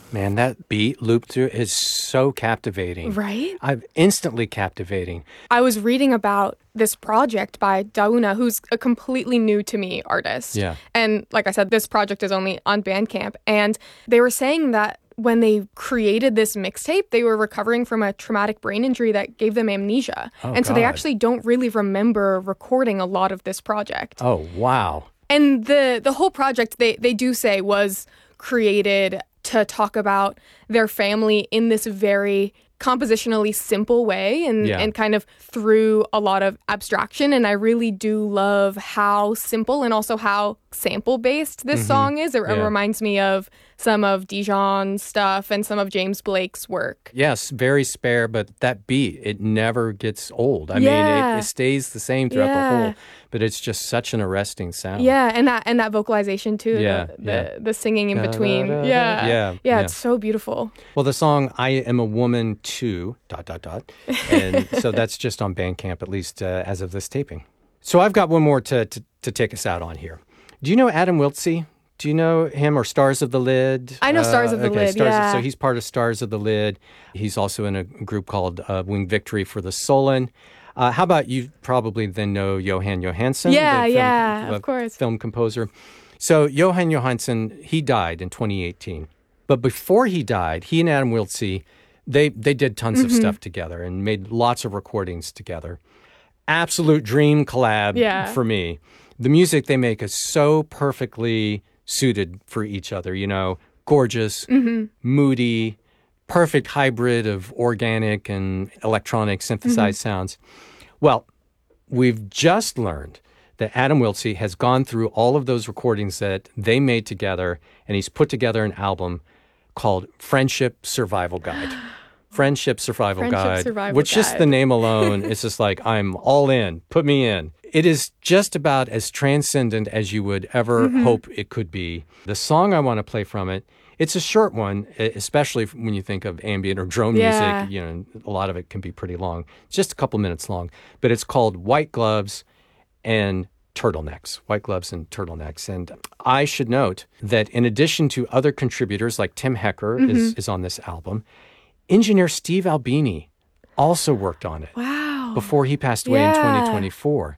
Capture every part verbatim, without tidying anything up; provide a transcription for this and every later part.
Man, that beat loop through is so captivating. Right? I'm instantly captivating. I was reading about this project by Dauna, who's a completely new to me artist. Yeah. And like I said, this project is only on Bandcamp. And they were saying that when they created this mixtape, they were recovering from a traumatic brain injury that gave them amnesia. Oh, and so they God. actually don't really remember recording a lot of this project. Oh, wow. And the the whole project, they, they do say, was created to talk about their family in this very compositionally simple way and, Yeah. and kind of through a lot of abstraction. And I really do love how simple and also how sample-based this song is. It, it Yeah. reminds me of some of Dijon's stuff and some of James Blake's work. Yes, very spare, but that beat, it never gets old. I mean, Yeah. it, it stays the same throughout the Yeah. whole, but it's just such an arresting sound. Yeah, and that and that vocalization too, Yeah, the, yeah. the the singing in Da, da, between. da, da. Yeah. Yeah, yeah. yeah. It's so beautiful. Well, the song "I Am a Woman Too," dot, dot, dot. And so that's just on Bandcamp, at least uh, as of this taping. So I've got one more to, to, to take us out on here. Do you know Adam Wiltsey? Do you know him or Stars of the Lid? I know Stars of the okay, Lid, Stars yeah. So he's part of Stars of the Lid. He's also in a group called uh, Wing Victory for the Solon. Uh, how about you probably then know Johan Johansson? Yeah, the film, yeah, uh, of course. Film composer. So Johan Johansson, he died in twenty eighteen. But before he died, he and Adam Wiltsey, they, they did tons Mm-hmm. of stuff together and made lots of recordings together. Absolute dream collab Yeah. for me. The music they make is so perfectly suited for each other, you know, gorgeous, Mm-hmm. moody, perfect hybrid of organic and electronic synthesized Mm-hmm. sounds. Well, we've just learned that Adam Wiltsey has gone through all of those recordings that they made together, and he's put together an album called Friendship Survival Guide. Friendship Survival Friendship Guide, Survival which just Guide. the name alone is just like, I'm all in, put me in. It is just about as transcendent as you would ever Mm-hmm. hope it could be. The song I want to play from it, it's a short one, e- especially when you think of ambient or drone Yeah. music. You know, a lot of it can be pretty long. It's just a couple minutes long, but it's called White Gloves and Turtlenecks, White Gloves and Turtlenecks. And I should note that in addition to other contributors like Tim Hecker Mm-hmm. is, is on this album, engineer Steve Albini also worked on it Wow. before he passed away in Yeah. twenty twenty-four.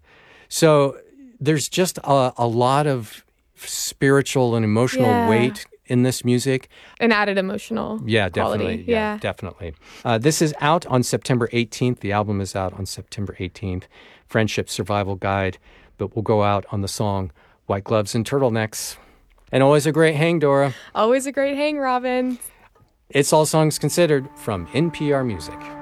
So there's just a, a lot of spiritual and emotional Yeah. weight in this music. An added emotional Yeah, quality. definitely. Yeah, definitely. Uh, this is out on September eighteenth. The album is out on September eighteenth. Friendship Survival Guide. But we'll go out on the song White Gloves and Turtlenecks. And always a great hang, Dora. Always a great hang, Robin. It's All Songs Considered from N P R Music.